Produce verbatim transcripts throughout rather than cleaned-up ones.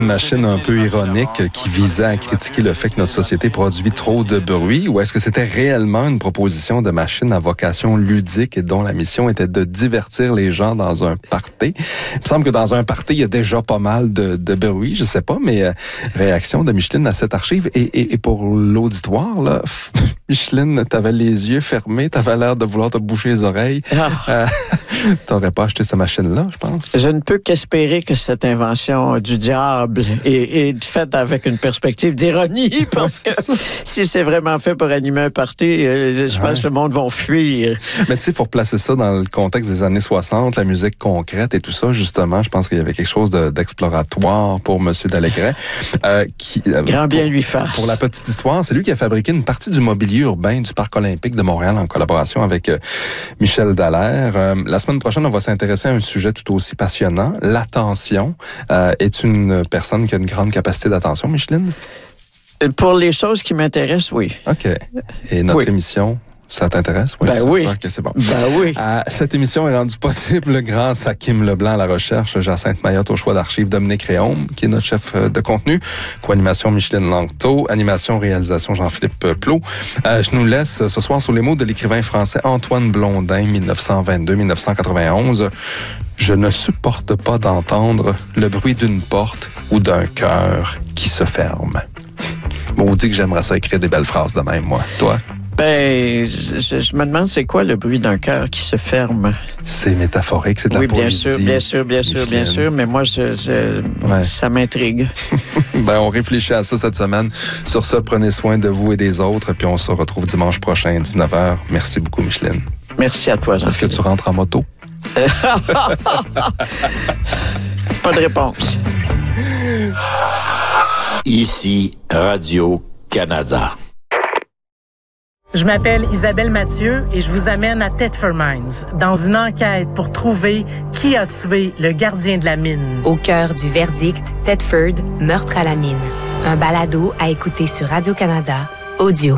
Une machine un peu ironique qui visait à critiquer le fait que notre société produit trop de bruit, ou est-ce que c'était réellement une proposition de machine à vocation ludique et dont la mission était de divertir les gens dans un party? Il me semble que dans un party, il y a déjà pas mal de, de bruit, je sais pas, mais euh, réaction de Micheline à cette archive. Et, et, et pour l'auditoire, là, Micheline, t'avais les yeux fermés, t'avais l'air de vouloir te boucher les oreilles. Ah. Euh, t'aurais pas acheté cette machine-là, je pense. Je ne peux qu'espérer que cette invention du diable Et, et fait avec une perspective d'ironie, parce que si c'est vraiment fait pour animer un party, euh, je pense ouais. que le monde va fuir. Mais tu sais, il faut replacer ça dans le contexte des années soixante, la musique concrète et tout ça, justement. Je pense qu'il y avait quelque chose de, d'exploratoire pour M. Dallegret. Euh, qui, euh, Grand bien pour, lui fasse. Pour la petite histoire, c'est lui qui a fabriqué une partie du mobilier urbain du Parc olympique de Montréal en collaboration avec euh, Michel Dallaire. Euh, la semaine prochaine, on va s'intéresser à un sujet tout aussi passionnant. L'attention. Euh, est une personne qui a une grande capacité d'attention, Micheline? Pour les choses qui m'intéressent, oui. OK. Et notre oui. émission, ça t'intéresse? Oui, ben oui. OK, c'est bon. Ben oui. Euh, cette émission est rendue possible grâce à Kim Leblanc à la recherche, Jacinthe Mayotte au choix d'archives, Dominique Réaume, qui est notre chef de contenu, co-animation Micheline Langteau, animation, réalisation Jean-Philippe Plot. Euh, je nous laisse ce soir sous les mots de l'écrivain français Antoine Blondin, dix-neuf cent vingt-deux à dix-neuf cent quatre-vingt-onze. Je ne supporte pas d'entendre le bruit d'une porte ou d'un cœur qui se ferme. Bon, on dit que j'aimerais ça écrire des belles phrases de même, moi. Toi? Ben, je, je me demande c'est quoi le bruit d'un cœur qui se ferme. C'est métaphorique, c'est de oui, la poésie. Oui, bien sûr, bien sûr, bien sûr, bien sûr, mais moi, je, je, ouais. ça m'intrigue. Ben, on réfléchit à ça cette semaine. Sur ce, prenez soin de vous et des autres, puis on se retrouve dimanche prochain à dix-neuf heures. Merci beaucoup, Micheline. Merci à toi, Jean-Philippe. Est-ce que tu rentres en moto? Pas de réponse. Ici, Radio-Canada. Je m'appelle Isabelle Mathieu et je vous amène à Thetford Mines, dans une enquête pour trouver qui a tué le gardien de la mine. Au cœur du verdict, Thetford, meurtre à la mine. Un balado à écouter sur Radio-Canada, audio.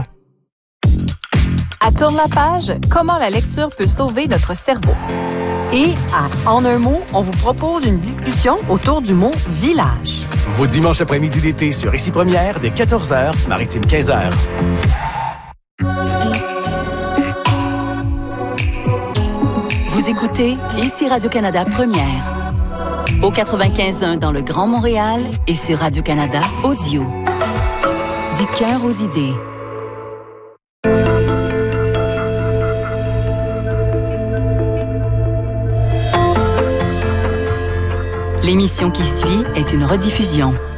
À Tourne la page, comment la lecture peut sauver notre cerveau. Et à En un mot, on vous propose une discussion autour du mot « village ». Vos dimanches après-midi d'été sur Ici Première, dès quatorze heures, Maritime quinze heures. Vous écoutez Ici Radio-Canada Première. Au quatre-vingt-quinze point un dans le Grand Montréal et sur Radio-Canada Audio. Du cœur aux idées. L'émission qui suit est une rediffusion.